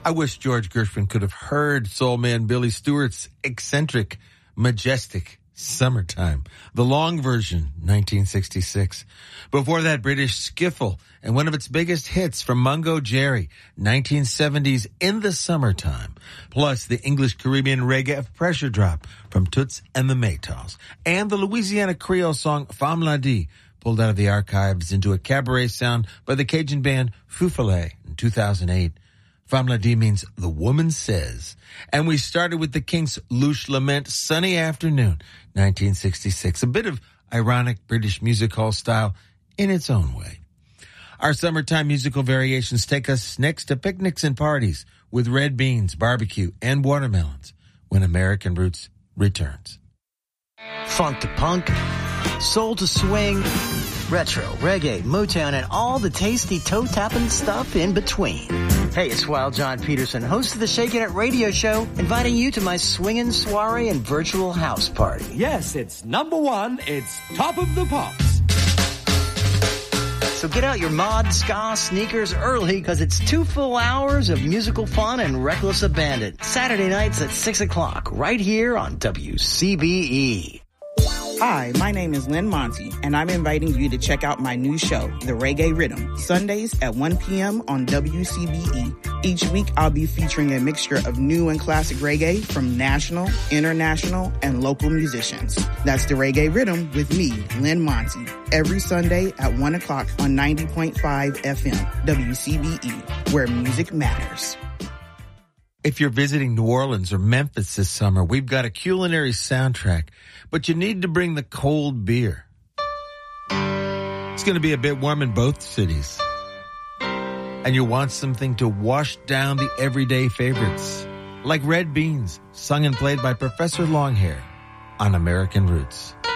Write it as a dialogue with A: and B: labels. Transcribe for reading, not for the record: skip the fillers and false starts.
A: I wish George Gershwin could have heard soul man Billy Stewart's eccentric, majestic Summertime, the long version, 1966. Before that, British skiffle and one of its biggest hits from Mungo Jerry, 1970's In the Summertime, plus the English Caribbean reggae of Pressure Drop from Toots and the Maytals, and the Louisiana Creole song Femme La Di, pulled out of the archives into a cabaret sound by the Cajun band Fou Follet in 2008. Femme La Di means the woman says. And we started with the Kinks' Louche Lament, Sunny Afternoon, 1966. A bit of ironic British music hall style in its own way. Our summertime musical variations take us next to picnics and parties with red beans, barbecue, and watermelons when American Roots returns.
B: Funk to punk, soul to swing, retro, reggae, Motown, and all the tasty toe-tapping stuff in between. Hey, it's Wild John Peterson, host of the Shakin' It radio show, inviting you to my swingin' soiree and virtual house party.
C: Yes, it's number one. It's Top of the Pops.
B: So get out your mod, ska, sneakers early, because it's 2 full hours of musical fun and reckless abandon. Saturday nights at 6 o'clock, right here on WCBE.
D: Hi, my name is Lynn Monty, and I'm inviting you to check out my new show, The Reggae Rhythm, Sundays at 1 p.m. on WCBE. Each week, I'll be featuring a mixture of new and classic reggae from national, international, and local musicians. That's The Reggae Rhythm with me, Lynn Monty, every Sunday at 1 o'clock on 90.5 FM, WCBE, where music matters.
A: If you're visiting New Orleans or Memphis this summer, we've got a culinary soundtrack, but you need to bring the cold beer. It's going to be a bit warm in both cities. And you want something to wash down the everyday favorites, like Red Beans, sung and played by Professor Longhair on American Roots.